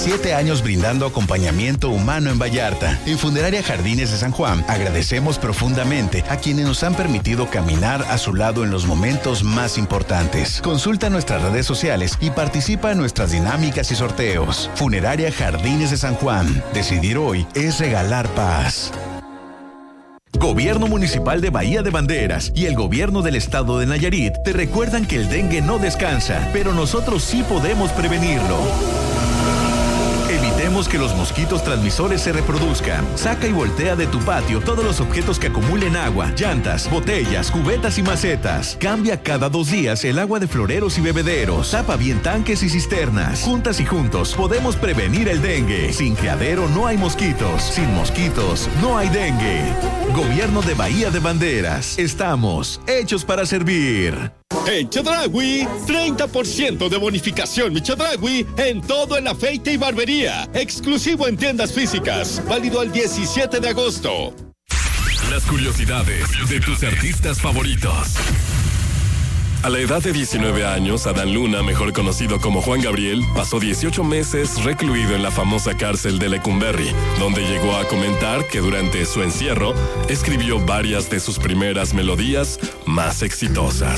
7 años brindando acompañamiento humano en Vallarta. En Funeraria Jardines de San Juan, agradecemos profundamente a quienes nos han permitido caminar a su lado en los momentos más importantes. Consulta nuestras redes sociales y participa en nuestras dinámicas y sorteos. Funeraria Jardines de San Juan. Decidir hoy es regalar paz. Gobierno Municipal de Bahía de Banderas y el Gobierno del Estado de Nayarit te recuerdan que el dengue no descansa, pero nosotros sí podemos prevenirlo. Evitemos que los mosquitos transmisores se reproduzcan. Saca y voltea de tu patio todos los objetos que acumulen agua, llantas, botellas, cubetas y macetas. Cambia cada 2 días el agua de floreros y bebederos. Tapa bien tanques y cisternas. Juntas y juntos podemos prevenir el dengue. Sin criadero no hay mosquitos. Sin mosquitos no hay dengue. Gobierno de Bahía de Banderas. Estamos hechos para servir. En Chedraui, 30% de bonificación, mi Chedraui, en todo el afeite y barbería. Exclusivo en tiendas físicas. Válido al 17 de agosto. Las curiosidades de tus artistas favoritos. A la edad de 19 años, Adán Luna, mejor conocido como Juan Gabriel, pasó 18 meses recluido en la famosa cárcel de Lecumberri, donde llegó a comentar que durante su encierro escribió varias de sus primeras melodías más exitosas.